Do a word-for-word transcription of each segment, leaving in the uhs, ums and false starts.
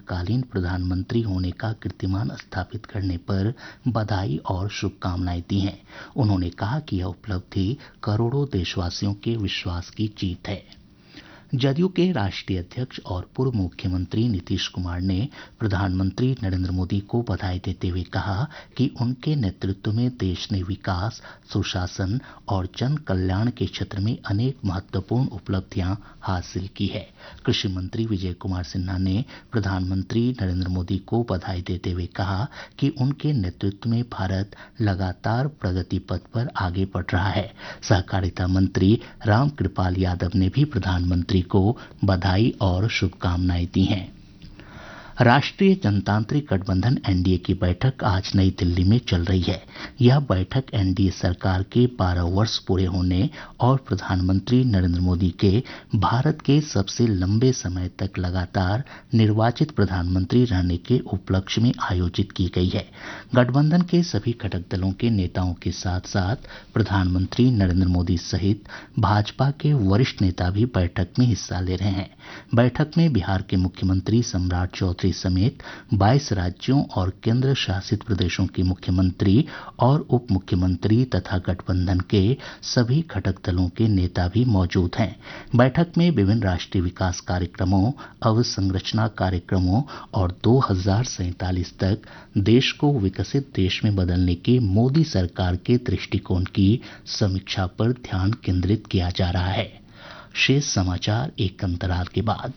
तत्कालीन प्रधानमंत्री होने का कीर्तिमान स्थापित करने पर बधाई और शुभकामनाएं दी हैं। उन्होंने कहा कि यह उपलब्धि करोड़ों देशवासियों के विश्वास की जीत है। जदयू के राष्ट्रीय अध्यक्ष और पूर्व मुख्यमंत्री नीतीश कुमार ने प्रधानमंत्री नरेंद्र मोदी को बधाई देते हुए कहा कि उनके नेतृत्व में देश ने विकास, सुशासन और जन कल्याण के क्षेत्र में अनेक महत्वपूर्ण उपलब्धियां हासिल की है। कृषि मंत्री विजय कुमार सिन्हा ने प्रधानमंत्री नरेंद्र मोदी को बधाई देते हुए कहा कि उनके नेतृत्व में भारत लगातार प्रगति पथ पर आगे बढ़ रहा है। सहकारिता मंत्री रामकृपाल यादव ने भी प्रधानमंत्री को बधाई और शुभकामनाएं दी हैं। राष्ट्रीय जनतांत्रिक गठबंधन एनडीए की बैठक आज नई दिल्ली में चल रही है। यह बैठक एनडीए सरकार के बारह वर्ष पूरे होने और प्रधानमंत्री नरेंद्र मोदी के भारत के सबसे लंबे समय तक लगातार निर्वाचित प्रधानमंत्री रहने के उपलक्ष्य में आयोजित की गई है। गठबंधन के सभी घटक दलों के नेताओं के साथ साथ प्रधानमंत्री नरेंद्र मोदी सहित भाजपा के वरिष्ठ नेता भी बैठक में हिस्सा ले रहे हैं। बैठक में बिहार के मुख्यमंत्री सम्राट चौधरी समेत बाईस राज्यों और केंद्र शासित प्रदेशों के मुख्यमंत्री और उप मुख्यमंत्री तथा गठबंधन के सभी घटक दलों के नेता भी मौजूद हैं। बैठक में विभिन्न राष्ट्रीय विकास कार्यक्रमों, अवसंरचना कार्यक्रमों और दो हजार सैंतालीस तक देश को विकसित देश में बदलने के मोदी सरकार के दृष्टिकोण की समीक्षा पर ध्यान केंद्रित किया जा रहा है। शेष समाचार एक अंतराल के बाद।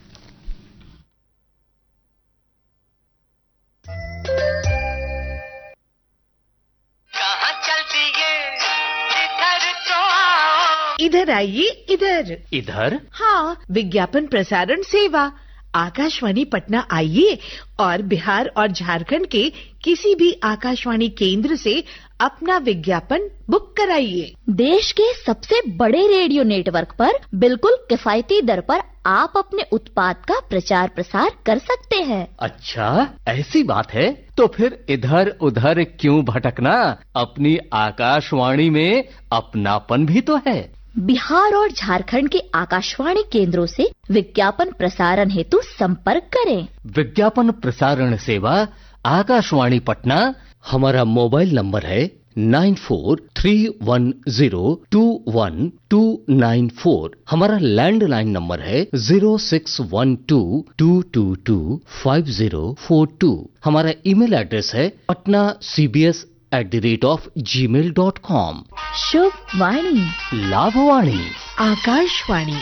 इधर आइए, इधर इधर। हाँ, विज्ञापन प्रसारण सेवा आकाशवाणी पटना आइए और बिहार और झारखंड के किसी भी आकाशवाणी केंद्र से अपना विज्ञापन बुक कराइए। देश के सबसे बड़े रेडियो नेटवर्क पर बिल्कुल किफायती दर पर आप अपने उत्पाद का प्रचार प्रसार कर सकते हैं। अच्छा, ऐसी बात है तो फिर इधर उधर क्यों भटकना, अपनी आकाशवाणी में अपनापन भी तो है। बिहार और झारखंड के आकाशवाणी केंद्रों से विज्ञापन प्रसारण हेतु संपर्क करें। विज्ञापन प्रसारण सेवा आकाशवाणी पटना। हमारा मोबाइल नंबर है nine four three one zero to one two nine four. हमारा लैंडलाइन नंबर है zero six one two to to to five zero four to. हमारा ईमेल एड्रेस है Patna C B S at the rate of ji mail dot com. शुभ वाणी, लाभवाणी, आकाशवाणी।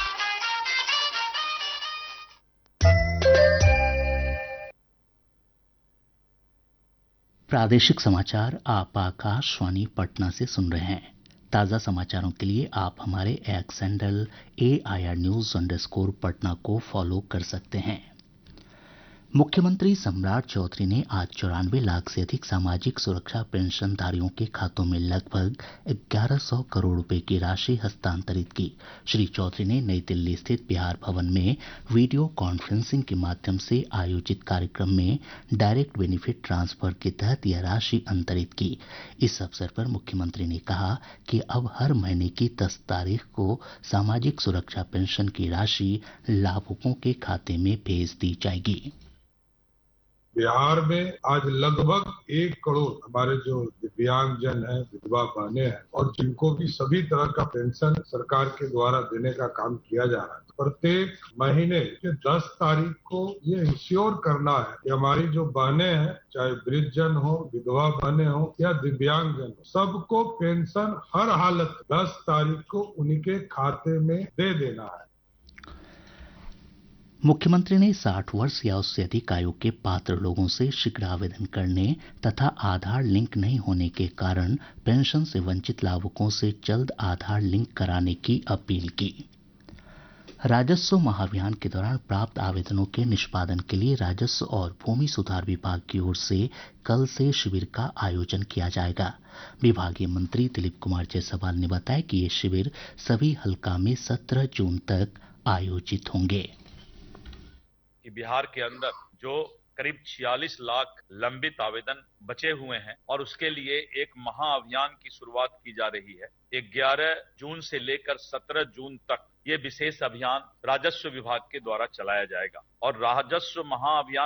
प्रादेशिक समाचार आप आकाशवाणी पटना से सुन रहे हैं। ताज़ा समाचारों के लिए आप हमारे x handle A I R news underscore Patna को फॉलो कर सकते हैं। मुख्यमंत्री सम्राट चौधरी ने आज चौरानवे लाख से अधिक सामाजिक सुरक्षा पेंशनधारियों के खातों में लगभग ग्यारह सौ करोड़ रुपए की राशि हस्तांतरित की। श्री चौधरी ने नई दिल्ली स्थित बिहार भवन में वीडियो कॉन्फ्रेंसिंग के माध्यम से आयोजित कार्यक्रम में डायरेक्ट बेनिफिट ट्रांसफर के तहत यह राशि अंतरित की। इस अवसर पर मुख्यमंत्री ने कहा कि अब हर महीने की दस तारीख को सामाजिक सुरक्षा पेंशन की राशि लाभुकों के खाते में भेज दी जाएगी। बिहार में आज लगभग एक करोड़ हमारे जो दिव्यांगजन हैं, विधवा बहनें हैं और जिनको भी सभी तरह का पेंशन सरकार के द्वारा देने का काम किया जा रहा है। प्रत्येक महीने के दस तारीख को ये इंश्योर करना है कि हमारी जो बहनें हैं, चाहे वृद्धजन हो, विधवा बहनें हो या दिव्यांगजन हो, सबको पेंशन हर हालत दस तारीख को उनके खाते में दे देना है। मुख्यमंत्री ने साठ वर्ष या उससे अधिक आयु के पात्र लोगों से शीघ्र आवेदन करने तथा आधार लिंक नहीं होने के कारण पेंशन से वंचित लाभुकों से जल्द आधार लिंक कराने की अपील की। राजस्व महाअभियान के दौरान प्राप्त आवेदनों के निष्पादन के लिए राजस्व और भूमि सुधार विभाग की ओर से कल से शिविर का आयोजन किया जाएगा। विभागीय मंत्री दिलीप कुमार जायसवाल ने बताया कि ये शिविर सभी हल्का में सत्रह जून तक आयोजित होंगे। बिहार के अंदर जो करीब छियालीस लाख लंबित आवेदन बचे हुए हैं और उसके लिए एक महाअभियान की शुरुआत की जा रही है। ग्यारह जून से लेकर सत्रह जून तक ये विशेष अभियान राजस्व विभाग के द्वारा चलाया जाएगा और राजस्व महाअभियान